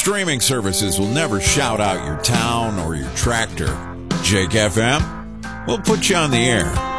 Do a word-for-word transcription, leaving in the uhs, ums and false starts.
streaming services will never shout out your town or your tractor. Jake F M will put you on the air.